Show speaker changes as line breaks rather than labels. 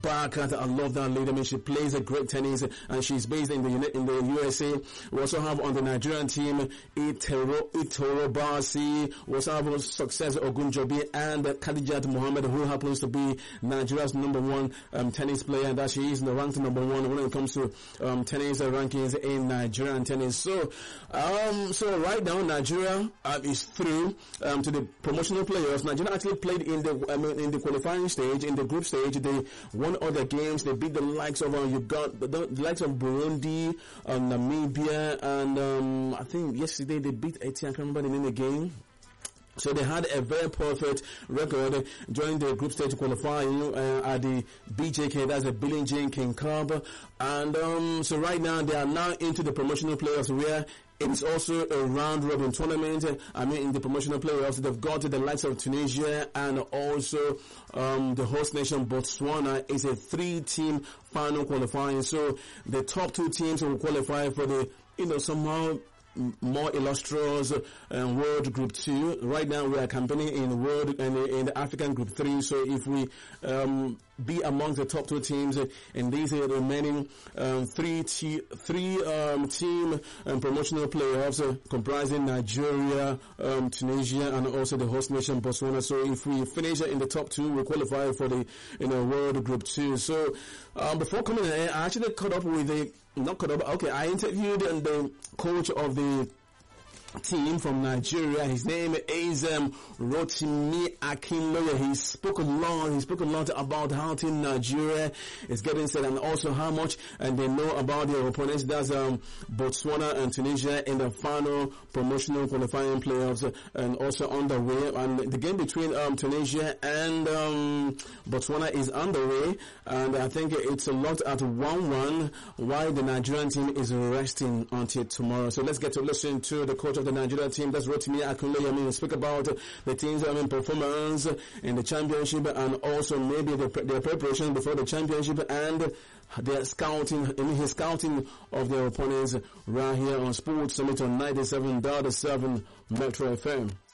Barkat. I love that lady. I mean, she plays a great tennis, and she's based in the USA. We also have on the Nigerian team Itoro Basi. We also have Success Ogunjobi and Khadijat Mohammed, who happens to be Nigeria's number one tennis player, and that she is ranked number one when it comes to tennis rankings in Nigerian tennis. So right now Nigeria is through to the promotional playoffs. Nigeria actually played in the qualifying stage, in the group stage. They won all their games. They beat the likes of the likes of Burundi, Namibia, and I think yesterday they beat Haiti. I can't remember the name of the game. So they had a very perfect record during the group stage qualifying at the BJK, that's the Billie Jean King Cup. And so right now they are now into the promotional playoffs, where it's also a round robin tournament. I mean, in the promotional playoffs, they've got the likes of Tunisia and also the host nation Botswana. Is a 3-team final qualifying. So the top 2 teams will qualify for the, somehow more illustrious World Group 2. Right now we are campaigning in World and in the African Group 3. So if we be among the top 2 teams in these remaining three-team promotional playoffs, comprising Nigeria, Tunisia, and also the host nation Botswana. So if we finish in the top 2, we qualify for the World Group 2. So before coming in, I actually I interviewed the coach of the team from Nigeria. His name is Rotimi Akinloye. He spoke a lot about how Team Nigeria is getting set, and also how much they know about their opponents. That's Botswana and Tunisia in the final promotional qualifying playoffs, and also underway. And the game between Tunisia and Botswana is underway, and I think it's locked at 1-1, while the Nigerian team is resting until tomorrow. So let's get to listen to the coach of the Nigeria team. That's Rotimi Akinloye. I mean, speak about the team's performance in the championship, and also maybe their preparation before the championship, and their scouting, his scouting of their opponents right here on Sports Summit on 97.7 Metro FM.